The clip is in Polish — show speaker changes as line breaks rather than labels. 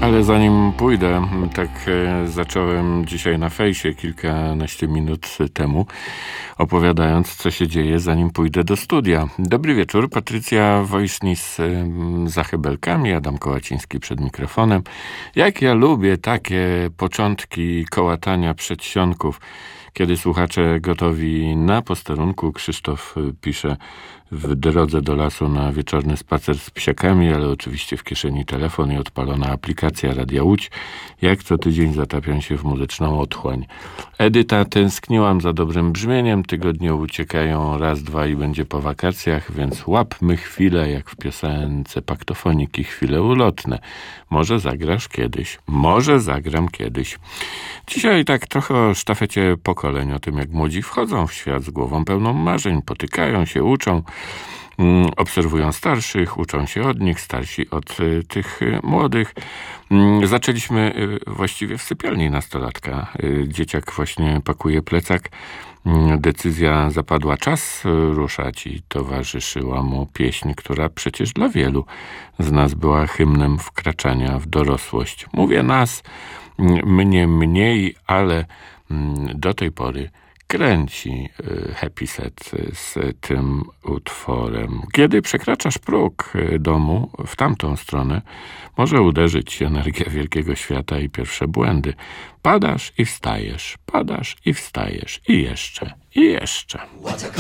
Ale zanim pójdę, tak zacząłem dzisiaj na fejsie kilkanaście minut temu, opowiadając, co się dzieje, zanim pójdę do studia. Dobry wieczór, Patrycja Wojsznis za hebelkami, Adam Kołaciński przed mikrofonem. Jak ja lubię takie początki kołatania przedsionków, kiedy słuchacze gotowi na posterunku. Krzysztof pisze: w drodze do lasu na wieczorny spacer z psiakami, ale oczywiście w kieszeni telefon i odpalona aplikacja Radia Łódź. Jak co tydzień zatapiam się w muzyczną otchłań. Edyta: tęskniłam za dobrym brzmieniem, tygodnie uciekają raz, dwa i będzie po wakacjach, więc łapmy chwilę, jak w piosence Paktofoniki, chwile ulotne. Może zagrasz kiedyś. Może zagram kiedyś. Dzisiaj tak trochę o sztafecie pokoleń, o tym, jak młodzi wchodzą w świat z głową pełną marzeń, potykają się, uczą, obserwują starszych, uczą się od nich, starsi od tych młodych. Zaczęliśmy właściwie w sypialni nastolatka. Dzieciak właśnie pakuje plecak. Decyzja zapadła, czas ruszać, i towarzyszyła mu pieśń, która przecież dla wielu z nas była hymnem wkraczania w dorosłość. Mówię nas, mnie mniej, ale do tej pory kręci Happy Set z tym utworem. Kiedy przekraczasz próg domu w tamtą stronę, może uderzyć się energia wielkiego świata i pierwsze błędy. Padasz i wstajesz, i jeszcze.